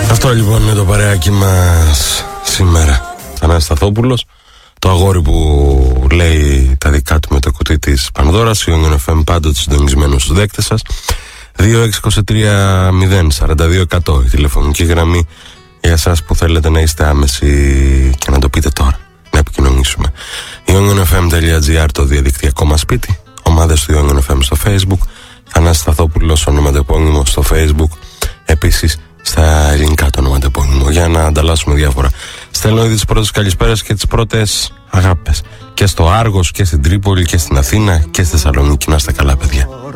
Αυτό λοιπόν είναι το παρεάκι μας σήμερα. Θανάσης Σταθόπουλος, το αγόρι που λέει τα δικά του με το κουτί της Πανδώρας. Η Young FM πάντοτε συντονισμένο στους δέκτες σας. 2623-042-100 η τηλεφωνική γραμμή για εσάς που θέλετε να είστε άμεση και να το πείτε τώρα, να επικοινωνήσουμε. youngfm.gr το διαδικτυακό μας σπίτι, ομάδες του Young FM στο Facebook, Θανάσης Σταθόπουλος ονοματεπώνυμο στο Facebook, επίσης στα ελληνικά το ονοματεπώνυμο, για να ανταλλάσσουμε διάφορα. Στέλνω ήδη τις πρώτες καλησπέρες και τις πρώτες αγάπες και στο Άργος και στην Τρίπολη και στην Αθήνα και στη Θεσσαλονίκη. Να είστε καλά, παιδιά.